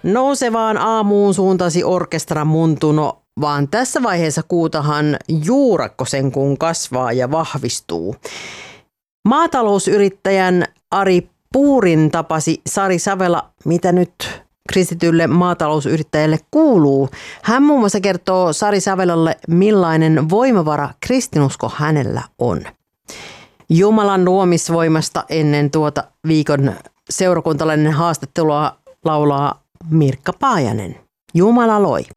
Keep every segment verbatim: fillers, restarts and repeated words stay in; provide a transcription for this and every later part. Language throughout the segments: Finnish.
Nousevaan aamuun suuntasi orkestra Muntuno, vaan tässä vaiheessa kuutahan juurakko sen kun kasvaa ja vahvistuu. Maatalousyrittäjän Ari Puurin tapasi Sari Savela, mitä nyt kristitylle maatalousyrittäjälle kuuluu. Hän muun muassa kertoo Sari Savelalle, millainen voimavara kristinusko hänellä on. Jumalan luomisvoimasta ennen tuota viikon seurakuntalainen haastattelua laulaa Mirkka Paajanen. Jumala loi.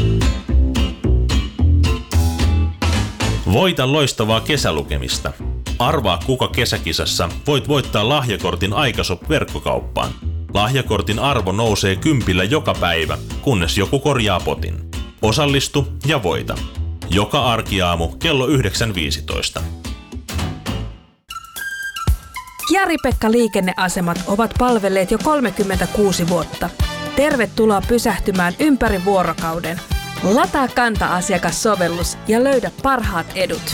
Voita loistavaa kesälukemista. Arvaa, kuka kesäkisassa voit voittaa lahjakortin Aikashop-verkkokauppaan. Lahjakortin arvo nousee kympillä joka päivä, kunnes joku korjaa potin. Osallistu ja voita. Joka arkiaamu kello yhdeksän viisitoista. Jari-Pekka liikenneasemat ovat palvelleet jo kolmekymmentäkuusi vuotta. Tervetuloa pysähtymään ympäri vuorokauden. Lataa Kanta-asiakassovellus ja löydä parhaat edut.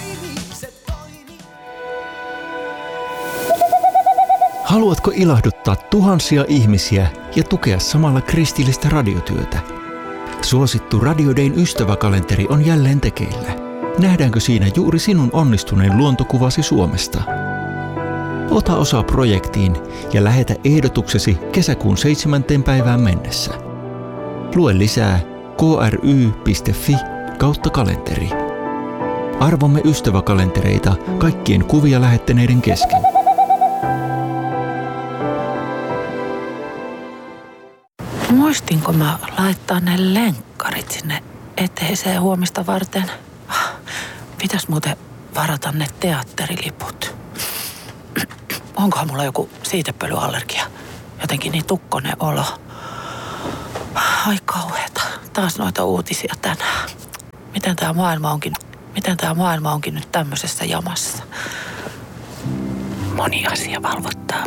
Haluatko ilahduttaa tuhansia ihmisiä ja tukea samalla kristillistä radiotyötä? Suosittu Radio Dayn ystäväkalenteri on jälleen tekeillä. Nähdäänkö siinä juuri sinun onnistuneen luontokuvasi Suomesta? Ota osaa projektiin ja lähetä ehdotuksesi kesäkuun seitsemänteen päivään mennessä. Lue lisää kry piste fi kautta kalenteri. Arvomme ystäväkalentereita kaikkien kuvia lähettäneiden kesken. Muistinko mä laittaa ne lenkkarit sinne eteiseen huomista varten? Pitäis muuten varata ne teatteriliput. Onkohan mulla joku siitepölyallergia? Jotenkin niin tukkonen olo. Ai kauheeta. Taas noita uutisia tänään. Miten tää maailma onkin, miten tää maailma onkin nyt tämmöisessä jamassa? Moni asia valvottaa